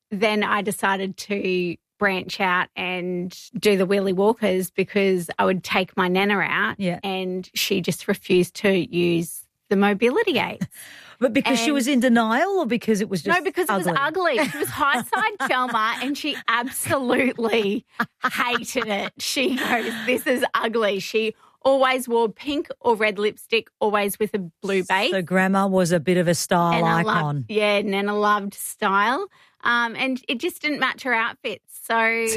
then I decided to branch out and do the wheelie walkers because I would take my Nana out and she just refused to use the mobility aids. But because she was in denial or because it was just No, because it was ugly. She was high side Thelma and she absolutely hated it. She goes, this is ugly. She always wore pink or red lipstick, always with a blue base. So Grandma was a bit of a style icon. Nana loved style. And it just didn't match her outfits. So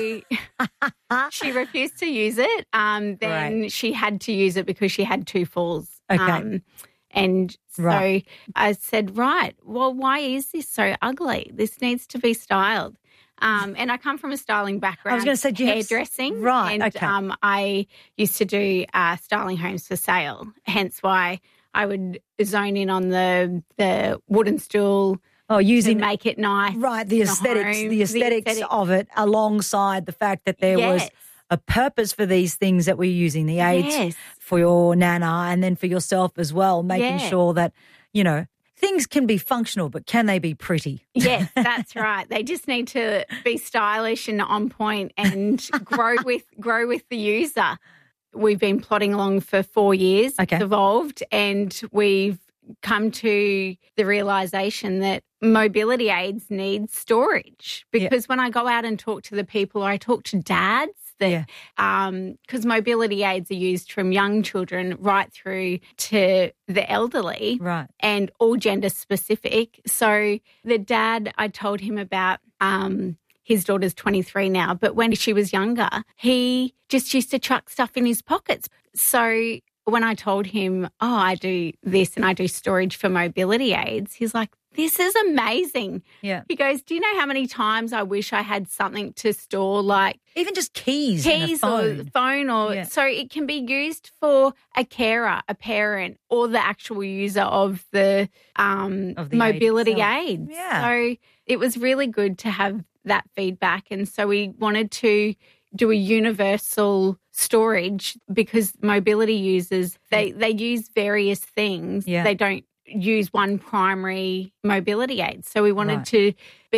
she refused to use it. Then she had to use it because she had 2 falls. Okay. And so I said, right, well, why is this so ugly? This needs to be styled. And I come from a styling background. I was going to say, hairdressing. Right, and, I used to do styling homes for sale, hence why I would zone in on the wooden stool. Oh, using to make it nice. Right, the aesthetics of it alongside the fact that there was a purpose for these things that we're using, the aids for your Nana and then for yourself as well, making sure that, you know, things can be functional, but can they be pretty? Yes, that's right. They just need to be stylish and on point and grow with the user. We've been plodding along for 4 years. It's evolved and we've come to the realisation that mobility aids need storage because when I go out and talk to the people or I talk to dads, because mobility aids are used from young children right through to the elderly and all gender specific. So the dad, I told him about his daughter's 23 now, but when she was younger, he just used to chuck stuff in his pockets. So when I told him, I do this and I do storage for mobility aids, he's like, this is amazing. Yeah. He goes, do you know how many times I wish I had something to store, like even just keys and a phone. or phone or so it can be used for a carer, a parent, or the actual user of the mobility aids. Yeah. So it was really good to have that feedback, and so we wanted to do a universal storage because mobility users, they use various things. Yeah. They don't use one primary mobility aid. So we wanted to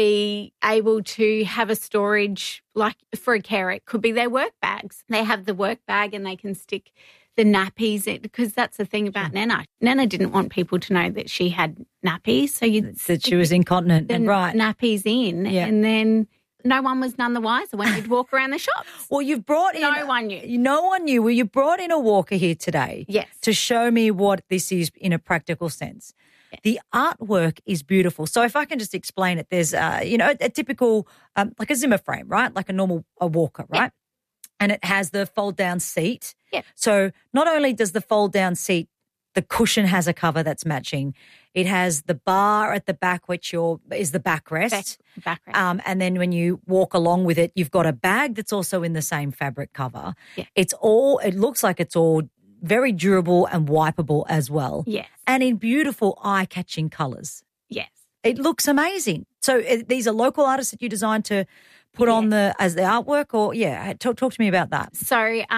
be able to have a storage like for a carer. It could be their work bags. They have the work bag and they can stick the nappies in because that's the thing about Nana. Nana didn't want people to know that she had nappies. So that she was incontinent and nappies in and then no one was none the wiser when you'd walk around the shops. Well, you've brought in... No one knew. No one knew. Well, you brought in a walker here today to show me what this is in a practical sense. Yes. The artwork is beautiful. So if I can just explain it, there's, a typical, like a Zimmer frame, right? Like a normal walker, right? Yep. And it has the fold-down seat. Yep. So not only does the fold-down seat, the cushion has a cover that's matching. It has the bar at the back, which is the backrest. Backrest. And then when you walk along with it, you've got a bag that's also in the same fabric cover. Yeah. It looks like it's all very durable and wipeable as well. Yes. And in beautiful eye-catching colours. Yes. It looks amazing. So these are local artists that you designed to put on as the artwork or, talk to me about that. So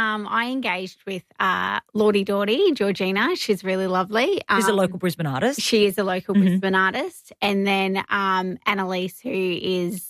I engaged with Lordy Dawdy, Georgina. She's really lovely. She's a local Brisbane artist. She is a local Brisbane artist. And then Annalise, who is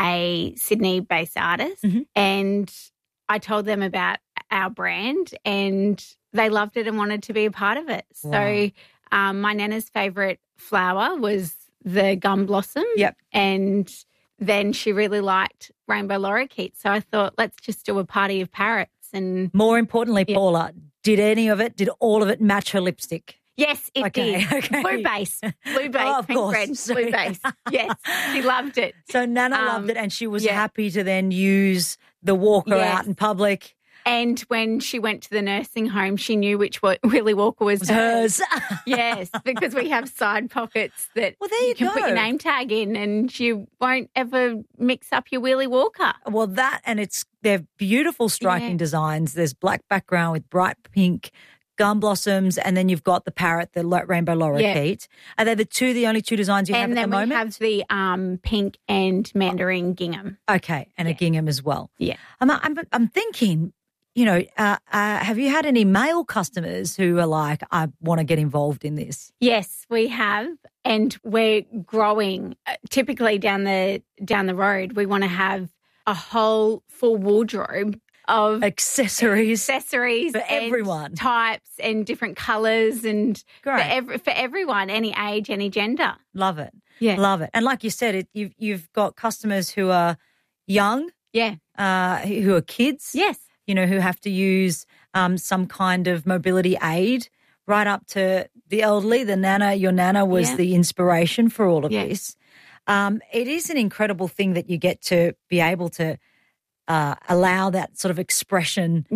a Sydney-based artist. Mm-hmm. And I told them about our brand and they loved it and wanted to be a part of it. Wow. So my Nana's favourite flower was the gum blossom. Yep. And then she really liked rainbow lorikeet. So I thought, let's just do a party of parrots. And more importantly, Paula, did all of it match her lipstick? Yes, it did. Okay. Blue base, of pink course. red, blue base. Yes, she loved it. So Nana loved it and she was happy to then use the walker out in public. And when she went to the nursing home, she knew which Willy Walker was hers. Yes, because we have side pockets that you can put your name tag in and you won't ever mix up your Willy Walker. Well, they're beautiful striking designs. There's black background with bright pink gum blossoms and then you've got the parrot, the rainbow lorikeet. Are they the only two designs you have at the moment? And then we have the pink and mandarin gingham. Okay, and a gingham as well. Yeah. I'm thinking... have you had any male customers who are like, I want to get involved in this? Yes, we have, and we're growing. Typically down the road, we want to have a whole full wardrobe of accessories for everyone, types and different colours, and for everyone, any age, any gender. Love it, love it. And like you said, you've got customers who are young, who are kids, yes. Who have to use some kind of mobility aid, right up to the elderly. The nana, your nana was the inspiration for all of this. It is an incredible thing that you get to be able to allow that sort of expression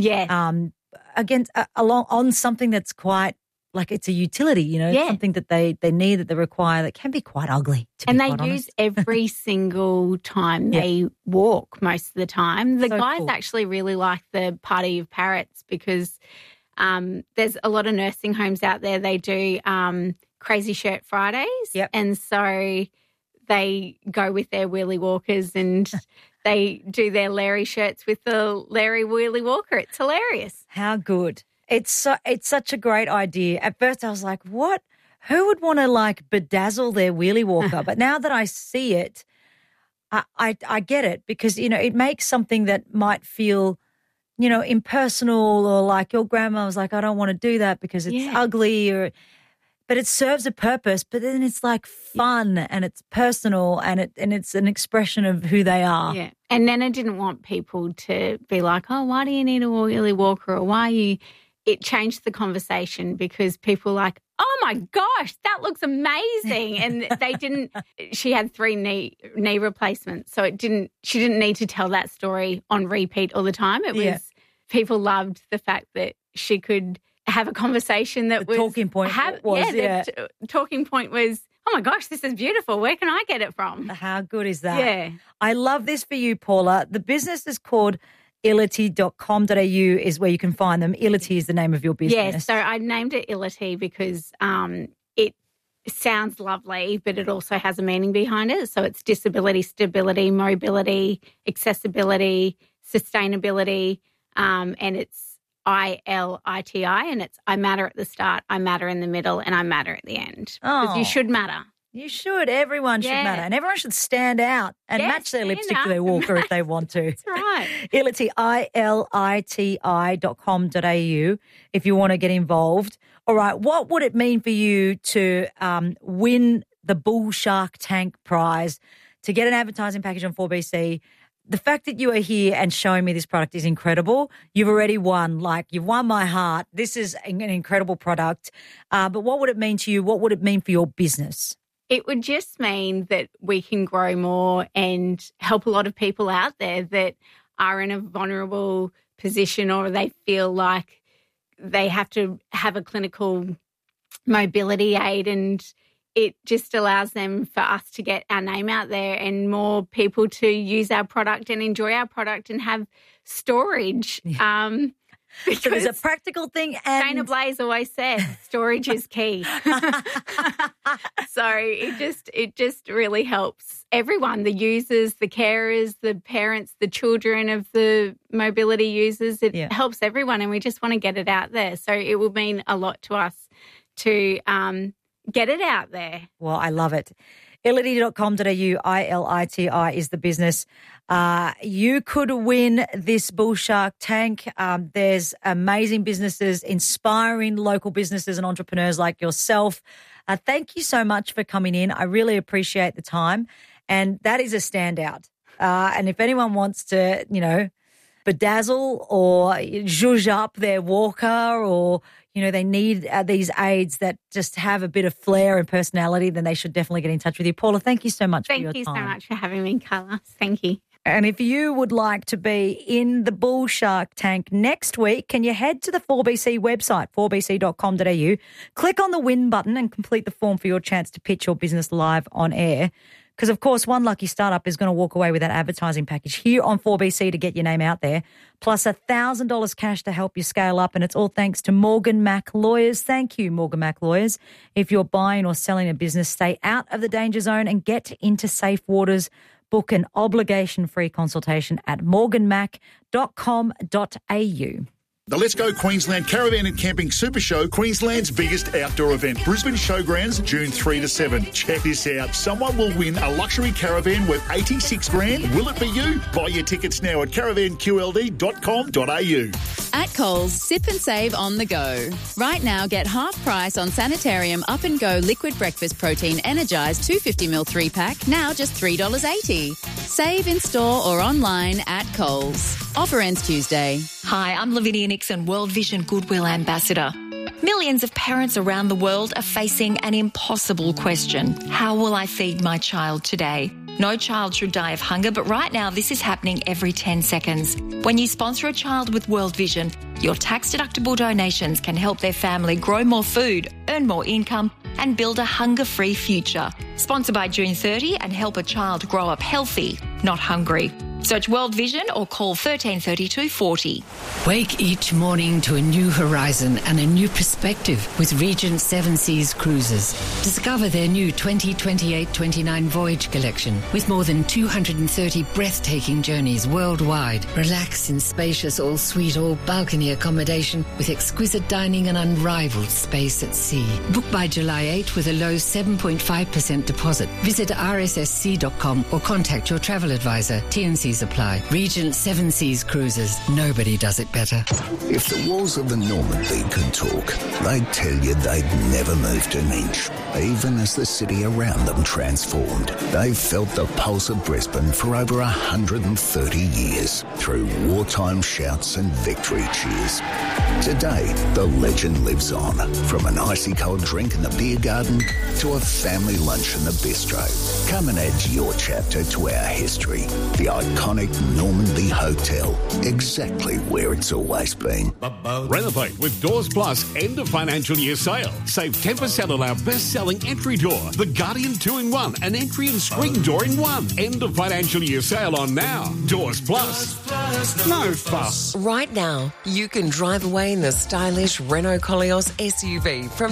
on something that's quite like it's a utility, something that they need, that they require, that can be quite ugly. And they use every single time they walk most of the time. The guys actually really like the Party of Parrots because there's a lot of nursing homes out there. They do Crazy Shirt Fridays. Yep. And so they go with their wheelie walkers and they do their Larry shirts with the Larry wheelie walker. It's hilarious. How good. It's such a great idea. At first I was like, what? Who would want to like bedazzle their wheelie walker? But now that I see it, I get it because, it makes something that might feel, impersonal, or like your grandma was like, I don't want to do that because it's ugly, but it serves a purpose. But then it's like fun and it's personal and it's an expression of who they are. Yeah. And Nana didn't want people to be like, oh, why do you need a wheelie walker, or why are you... It changed the conversation because people were like, oh, my gosh, that looks amazing. And they didn't – she had 3 knee replacements, so she didn't need to tell that story on repeat all the time. It was people loved the fact that she could have a conversation that the talking point the talking point was, oh, my gosh, this is beautiful. Where can I get it from? How good is that? Yeah. I love this for you, Paula. The business is called – Illity.com.au is where you can find them. Illity is the name of your business. Yes, so I named it Illity because it sounds lovely, but it also has a meaning behind it. So it's disability, stability, mobility, accessibility, sustainability, and it's ILITI, and it's I matter at the start, I matter in the middle, and I matter at the end. Because you should matter. You should. Everyone should matter. And everyone should stand out and match their lipstick to their walker if they want to. That's right. Illity, ILITI.com.au if you want to get involved. All right. What would it mean for you to win the Bull Shark Tank prize, to get an advertising package on 4BC? The fact that you are here and showing me this product is incredible. You've already won. You've won my heart. This is an incredible product. But what would it mean to you? What would it mean for your business? It would just mean that we can grow more and help a lot of people out there that are in a vulnerable position, or they feel like they have to have a clinical mobility aid, and it just allows them for us to get our name out there and more people to use our product and enjoy our product and have storage. So there's a practical thing, and Shayna Blaze always said storage is key. So it just really helps everyone, the users, the carers, the parents, the children of the mobility users. It helps everyone, and we just want to get it out there. So it will mean a lot to us to get it out there. Well, I love it. Illity.com.au, ILITI is the business. You could win this Bull Shark Tank. There's amazing businesses, inspiring local businesses and entrepreneurs like yourself. Thank you so much for coming in. I really appreciate the time. And that is a standout. And if anyone wants to, bedazzle or zhuzh up their walker, or they need these aids that just have a bit of flair and personality, then they should definitely get in touch with you. Paula, thank you so much for your time. Thank you so much for having me, Carla. Thank you. And if you would like to be in the Bull Shark Tank next week, can you head to the 4BC website, 4bc.com.au, click on the win button and complete the form for your chance to pitch your business live on air. Because, of course, one lucky startup is going to walk away with that advertising package here on 4BC to get your name out there, plus $1,000 cash to help you scale up. And it's all thanks to Morgan Mac Lawyers. Thank you, Morgan Mac Lawyers. If you're buying or selling a business, stay out of the danger zone and get into safe waters. Book an obligation-free consultation at morganmac.com.au. The Let's Go Queensland Caravan and Camping Super Show, Queensland's biggest outdoor event. Brisbane Showgrounds, June 3 to 7. Check this out. Someone will win a luxury caravan worth $86,000. Will it be you? Buy your tickets now at caravanqld.com.au. At Coles, sip and save on the go. Right now, get half price on Sanitarium Up and Go Liquid Breakfast Protein Energised 250ml 3-pack, now just $3.80. Save in store or online at Coles. Offer ends Tuesday. Hi, I'm Lavinia Nixon, World Vision Goodwill Ambassador. Millions of parents around the world are facing an impossible question. How will I feed my child today? No child should die of hunger, but right now this is happening every 10 seconds. When you sponsor a child with World Vision, your tax-deductible donations can help their family grow more food, earn more income, and build a hunger-free future. Sponsor by June 30 and help a child grow up healthy, not hungry. Search World Vision or call 1332 40. Wake each morning to a new horizon and a new perspective with Regent Seven Seas Cruises. Discover their new 2028-29 voyage collection with more than 230 breathtaking journeys worldwide. Relax in spacious all-suite, all-balcony accommodation with exquisite dining and unrivaled space at sea. Book by July 8 with a low 7.5% deposit. Visit rssc.com or contact your travel advisor. T&C apply. Regent Seven Seas Cruises. Nobody does it better. If the walls of the Normandy could talk, they'd tell you they'd never moved an inch, even as the city around them transformed. They've felt the pulse of Brisbane for over 130 years, through wartime shouts and victory cheers. Today, the legend lives on, from an icy cold drink in the beer garden to a family lunch in the bistro. Come and add your chapter to our history. The iconic Normandy Hotel, exactly where it's always been. Renovate with Doors Plus end of financial year sale. Save 10% on our best-selling entry door, the Guardian 2-in-1, an entry and screen door in one. End of financial year sale on now. Doors Plus. No fuss. Right now, you can drive away in the stylish Renault Koleos SUV from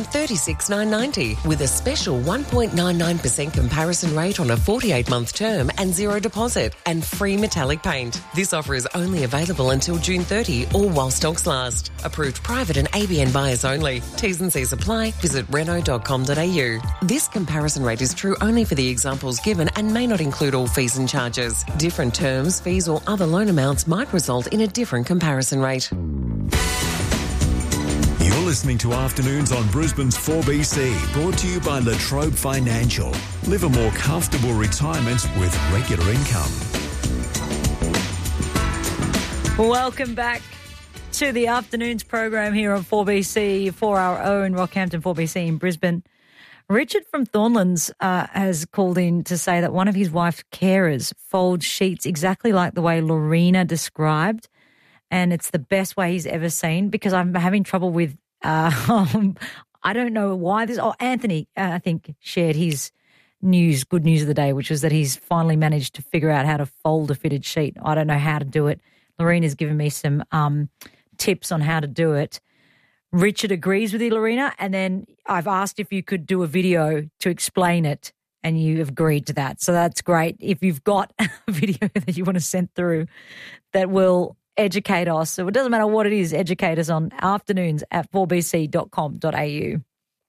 $36,990 with a special 1.99% comparison rate on a 48-month term and zero deposit and free metallic paint. This offer is only available until June 30 or while stocks last. Approved private and ABN buyers only. T's and C's apply. Visit Renault.com.au. This comparison rate is true only for the examples given and may not include all fees and charges. Different terms, fees or other loan amounts might result in a different comparison rate. You're listening to Afternoons on Brisbane's 4BC, brought to you by La Trobe Financial. Live a more comfortable retirement with regular income. Welcome back to the Afternoons program here on 4BC for our own Rockhampton 4BC in Brisbane. Richard from Thornlands has called in to say that one of his wife's carers folds sheets exactly like the way Lorena described, and it's the best way he's ever seen because I'm having trouble with, I don't know why this, Anthony, I think, shared his good news of the day, which was that he's finally managed to figure out how to fold a fitted sheet. I don't know how to do it. Lorena's given me some tips on how to do it. Richard agrees with you, Lorena, and then I've asked if you could do a video to explain it, and you have agreed to that. So that's great. If you've got a video that you want to send through that will educate us, so it doesn't matter what it is, educate us on afternoons at 4bc.com.au.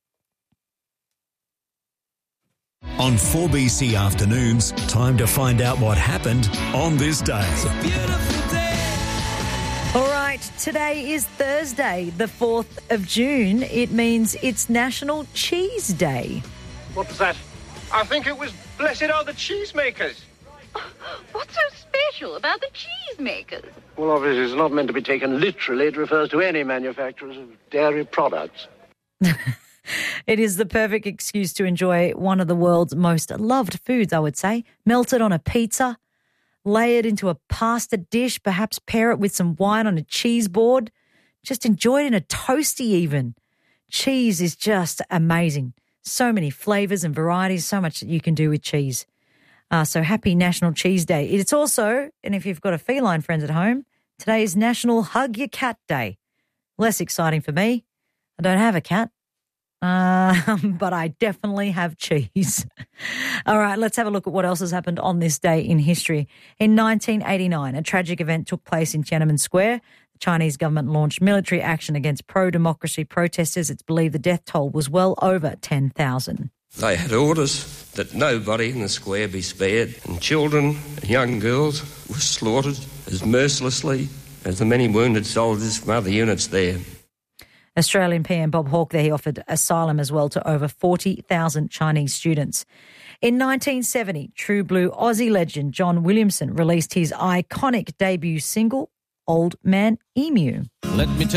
On 4BC Afternoons, time to find out what happened on this day. It's a beautiful day. All right, today is Thursday, the 4th of June. It means it's National Cheese Day. What was that? I think it was Blessed Are the Cheesemakers. What's so special about the cheesemakers? Well, obviously it's not meant to be taken literally. It refers to any manufacturers of dairy products. It is the perfect excuse to enjoy one of the world's most loved foods, I would say. Melted on a pizza, lay it into a pasta dish, perhaps pair it with some wine on a cheese board. Just enjoy it in a toasty even. Cheese is just amazing. So many flavours and varieties, so much that you can do with cheese. So happy National Cheese Day. It's also, and if you've got a feline friend at home, today is National Hug Your Cat Day. Less exciting for me. I don't have a cat. But I definitely have cheese. All right, let's have a look at what else has happened on this day in history. In 1989, a tragic event took place in Tiananmen Square. Chinese government launched military action against pro-democracy protesters. It's believed the death toll was well over 10,000. They had orders that nobody in the square be spared, and children and young girls were slaughtered as mercilessly as the many wounded soldiers from other units there. Australian PM Bob Hawke there, he offered asylum as well to over 40,000 Chinese students. In 1970, True Blue Aussie legend John Williamson released his iconic debut single, Old Man Emu. Let me tell